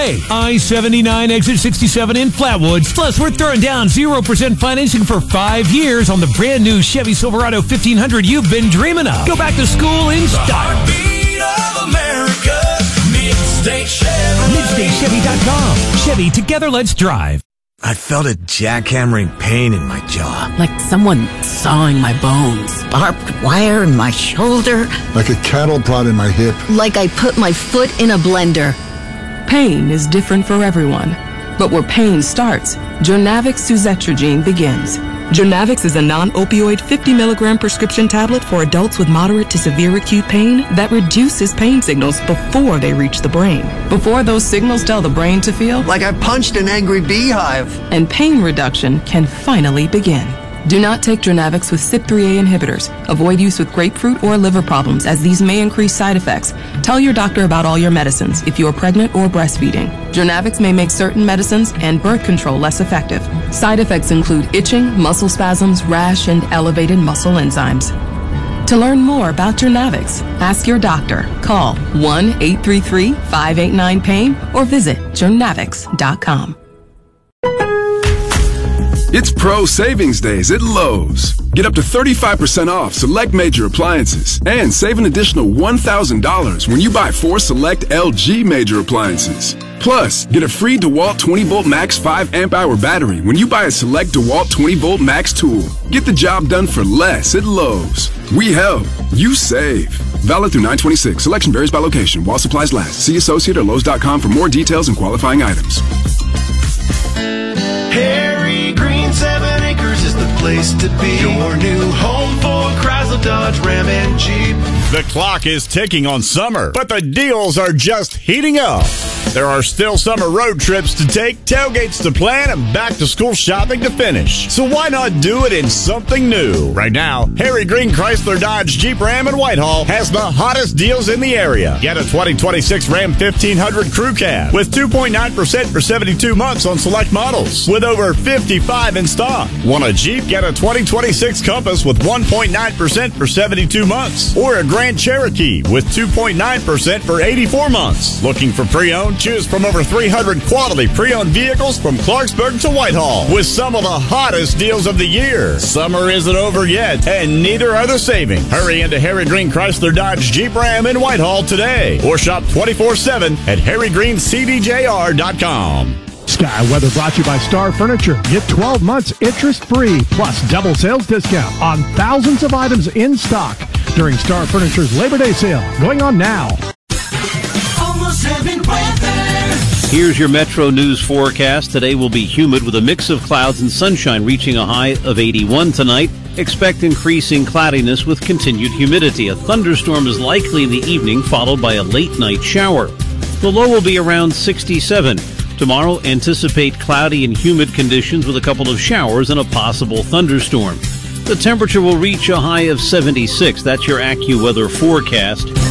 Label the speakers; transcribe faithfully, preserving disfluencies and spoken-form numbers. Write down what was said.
Speaker 1: today. I seventy-nine exit sixty-seven in Flatwoods. Plus, we're throwing down zero percent financing for five years on the brand new Chevy Silverado fifteen hundred you've been dreaming of. Go back to school in style.
Speaker 2: Heartbeat of America, Midstate Chevy.
Speaker 1: Midstate Chevy dot com. Chevy, together let's drive.
Speaker 3: I felt a jackhammering pain in my jaw.
Speaker 4: Like someone sawing my bones.
Speaker 5: Barbed wire in my shoulder.
Speaker 6: Like a cattle prod in my hip.
Speaker 5: Like I put my foot in a blender.
Speaker 4: Pain is different for everyone. But where pain starts, Journavx suzetrigine begins. Journavx is a non-opioid fifty milligram prescription tablet for adults with moderate to severe acute pain that reduces pain signals before they reach the brain. Before those signals tell the brain to feel
Speaker 7: like I punched an angry beehive.
Speaker 4: And pain reduction can finally begin. Do not take Journavx with C Y P three A inhibitors. Avoid use with grapefruit or liver problems, as these may increase side effects. Tell your doctor about all your medicines if you are pregnant or breastfeeding. Journavx may make certain medicines and birth control less effective. Side effects include itching, muscle spasms, rash, and elevated muscle enzymes. To learn more about Journavx, ask your doctor. Call one eight three three, five eight nine, pain or visit journavx dot com.
Speaker 8: It's Pro Savings Days at Lowe's. Get up to thirty-five percent off select major appliances and save an additional one thousand dollars when you buy four select L G major appliances. Plus, get a free DeWalt twenty volt Max five amp hour battery when you buy a select DeWalt twenty volt Max tool. Get the job done for less at Lowe's. We help. You save. Valid through nine twenty-six. Selection varies by location while supplies last. See Associate or Lowe's dot com for more details and qualifying items.
Speaker 2: Harry Green Seven Acres is the place to be. Your new home for Chrysler, Dodge, Ram, and Jeep.
Speaker 9: The clock is ticking on summer, but the deals are just heating up. There are still summer road trips to take, tailgates to plan, and back-to-school shopping to finish. So why not do it in something new? Right now, Harry Green Chrysler, Dodge, Jeep, Ram, and Whitehall has the hottest deals in the area. Get a twenty twenty-six Ram fifteen hundred Crew Cab with two point nine percent for seventy-two months on select models, with over fifty-five in stock. Want a Jeep? Get a twenty twenty-six Compass with one point nine percent for seventy-two months, or a Grand Cherokee with two point nine percent for eighty-four months. Looking for pre-owned? Choose from over three hundred quality pre-owned vehicles from Clarksburg to Whitehall with some of the hottest deals of the year. Summer isn't over yet, and neither are the savings. Hurry into Harry Green Chrysler, Dodge, Jeep, Ram in Whitehall today, or shop twenty-four seven at harry green c d j r dot com.
Speaker 10: Sky Weather brought to you by Star Furniture. Get twelve months interest-free plus double sales discount on thousands of items in stock during Star Furniture's Labor Day sale going on now.
Speaker 2: Almost heaven weather.
Speaker 11: Here's your Metro News forecast. Today will be humid with a mix of clouds and sunshine, reaching a high of eighty-one tonight. Expect increasing cloudiness with continued humidity. A thunderstorm is likely in the evening, followed by a late-night shower. The low will be around sixty-seven. Tomorrow, anticipate cloudy and humid conditions with a couple of showers and a possible thunderstorm. The temperature will reach a high of seventy-six. That's your AccuWeather forecast.